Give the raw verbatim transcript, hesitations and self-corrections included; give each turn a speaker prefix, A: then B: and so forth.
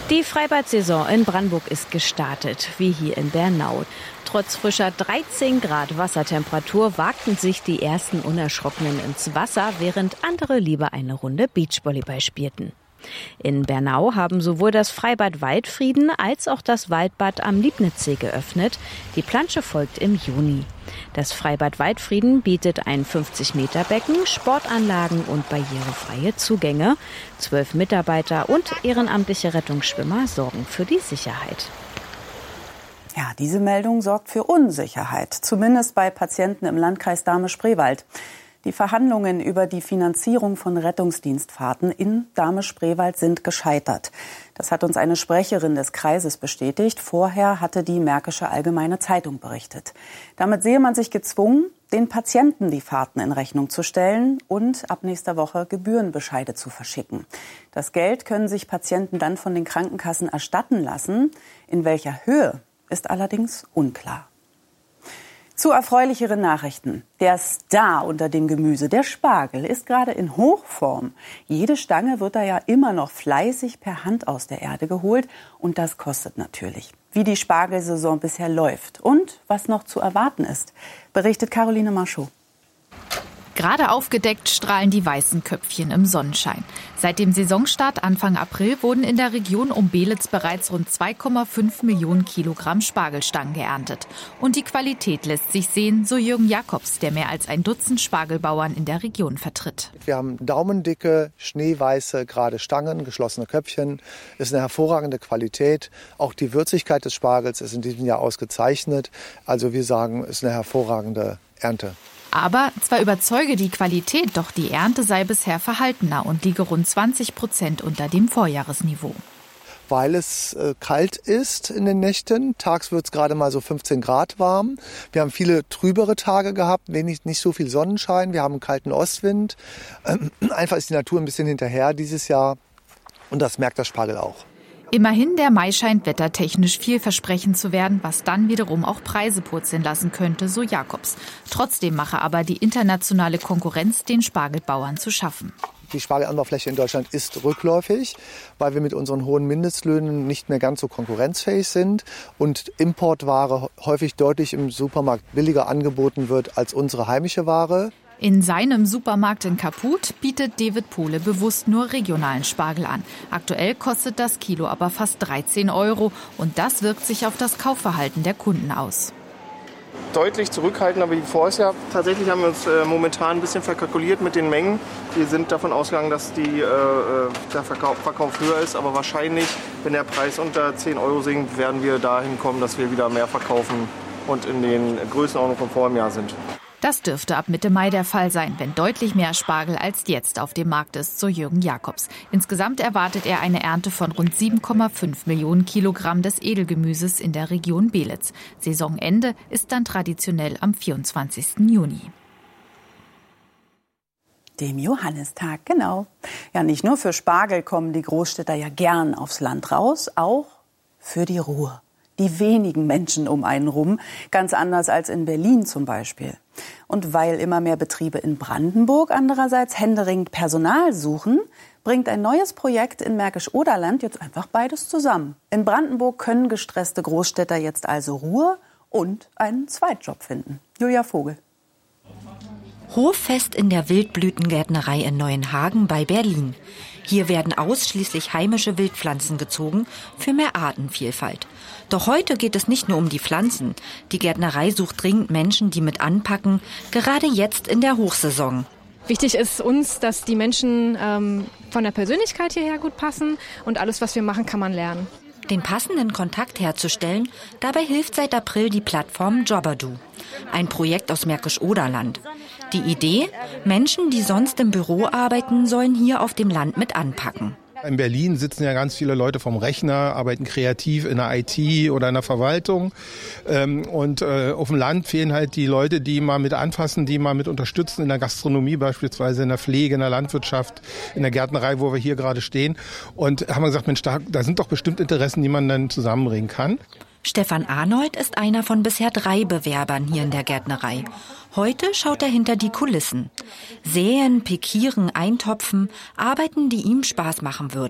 A: Die Freibad-Saison in Brandenburg ist gestartet, wie hier in Bernau. Trotz frischer dreizehn Grad Wassertemperatur wagten sich die ersten Unerschrockenen ins Wasser, während andere lieber eine Runde Beachvolleyball spielten. In Bernau haben sowohl das Freibad Waldfrieden als auch das Waldbad am Liebnitzsee geöffnet. Die Plansche folgt im Juni. Das Freibad Waldfrieden bietet ein fünfzig Meter Becken, Sportanlagen und barrierefreie Zugänge. Zwölf Mitarbeiter und ehrenamtliche Rettungsschwimmer sorgen für die Sicherheit.
B: Ja, diese Meldung sorgt für Unsicherheit, zumindest bei Patienten im Landkreis Dahme-Spreewald. Die Verhandlungen über die Finanzierung von Rettungsdienstfahrten in Dahme-Spreewald sind gescheitert. Das hat uns eine Sprecherin des Kreises bestätigt. Vorher hatte die Märkische Allgemeine Zeitung berichtet. Damit sehe man sich gezwungen, den Patienten die Fahrten in Rechnung zu stellen und ab nächster Woche Gebührenbescheide zu verschicken. Das Geld können sich Patienten dann von den Krankenkassen erstatten lassen. In welcher Höhe ist allerdings unklar. Zu erfreulicheren Nachrichten. Der Star unter dem Gemüse, der Spargel, ist gerade in Hochform. Jede Stange wird da ja immer noch fleißig per Hand aus der Erde geholt. Und das kostet natürlich. Wie die Spargelsaison bisher läuft und was noch zu erwarten ist, berichtet Caroline Marchot.
C: Gerade aufgedeckt strahlen die weißen Köpfchen im Sonnenschein. Seit dem Saisonstart Anfang April wurden in der Region um Beelitz bereits rund zwei Komma fünf Millionen Kilogramm Spargelstangen geerntet. Und die Qualität lässt sich sehen, so Jürgen Jakobs, der mehr als ein Dutzend Spargelbauern in der Region vertritt.
D: Wir haben daumendicke, schneeweiße, gerade Stangen, geschlossene Köpfchen. Das ist eine hervorragende Qualität. Auch die Würzigkeit des Spargels ist in diesem Jahr ausgezeichnet. Also wir sagen, es ist eine hervorragende Ernte.
C: Aber zwar überzeuge die Qualität, doch die Ernte sei bisher verhaltener und liege rund zwanzig Prozent unter dem Vorjahresniveau.
D: Weil es äh, kalt ist in den Nächten. Tags wird es gerade mal so fünfzehn Grad warm. Wir haben viele trübere Tage gehabt, wenig, nicht so viel Sonnenschein. Wir haben einen kalten Ostwind. Ähm, einfach ist die Natur ein bisschen hinterher dieses Jahr. Und das merkt der Spargel auch.
C: Immerhin, der Mai scheint wettertechnisch vielversprechend zu werden, was dann wiederum auch Preise purzeln lassen könnte, so Jakobs. Trotzdem mache aber die internationale Konkurrenz den Spargelbauern zu schaffen.
D: Die Spargelanbaufläche in Deutschland ist rückläufig, weil wir mit unseren hohen Mindestlöhnen nicht mehr ganz so konkurrenzfähig sind und Importware häufig deutlich im Supermarkt billiger angeboten wird als unsere heimische Ware.
C: In seinem Supermarkt in Kaput bietet David Pohle bewusst nur regionalen Spargel an. Aktuell kostet das Kilo aber fast dreizehn Euro und das wirkt sich auf das Kaufverhalten der Kunden aus.
E: Deutlich zurückhaltender wie voriges Jahr. Tatsächlich haben wir uns äh, momentan ein bisschen verkalkuliert mit den Mengen. Wir sind davon ausgegangen, dass die, äh, der Verkauf, Verkauf höher ist, aber wahrscheinlich, wenn der Preis unter zehn Euro sinkt, werden wir dahin kommen, dass wir wieder mehr verkaufen und in den Größenordnungen von vor dem Jahr sind.
C: Das dürfte ab Mitte Mai der Fall sein, wenn deutlich mehr Spargel als jetzt auf dem Markt ist, so Jürgen Jakobs. Insgesamt erwartet er eine Ernte von rund sieben Komma fünf Millionen Kilogramm des Edelgemüses in der Region Beelitz. Saisonende ist dann traditionell am vierundzwanzigsten Juni.
B: Dem Johannistag, genau. Ja, nicht nur für Spargel kommen die Großstädter ja gern aufs Land raus, auch für die Ruhe. Die wenigen Menschen um einen rum, ganz anders als in Berlin zum Beispiel. Und weil immer mehr Betriebe in Brandenburg andererseits händeringend Personal suchen, bringt ein neues Projekt in Märkisch-Oderland jetzt einfach beides zusammen. In Brandenburg können gestresste Großstädter jetzt also Ruhe und einen Zweitjob finden. Julia Vogel.
F: Hoffest in der Wildblütengärtnerei in Neuenhagen bei Berlin. Hier werden ausschließlich heimische Wildpflanzen gezogen für mehr Artenvielfalt. Doch heute geht es nicht nur um die Pflanzen. Die Gärtnerei sucht dringend Menschen, die mit anpacken, gerade jetzt in der Hochsaison.
G: Wichtig ist uns, dass die Menschen ähm, von der Persönlichkeit hierher gut passen und alles, was wir machen, kann man lernen.
F: Den passenden Kontakt herzustellen, dabei hilft seit April die Plattform Jobberdu, ein Projekt aus Märkisch-Oderland. Die Idee, Menschen, die sonst im Büro arbeiten, sollen hier auf dem Land mit anpacken.
H: In Berlin sitzen ja ganz viele Leute vom Rechner, arbeiten kreativ in der I T oder in der Verwaltung. Und auf dem Land fehlen halt die Leute, die mal mit anfassen, die mal mit unterstützen, in der Gastronomie beispielsweise, in der Pflege, in der Landwirtschaft, in der Gärtnerei, wo wir hier gerade stehen. Und haben wir gesagt, Mensch, da, da sind doch bestimmt Interessen, die man dann zusammenbringen kann.
F: Stefan Arnold ist einer von bisher drei Bewerbern hier in der Gärtnerei. Heute schaut er hinter die Kulissen. Säen, pikieren, eintopfen, Arbeiten, die ihm Spaß machen würden.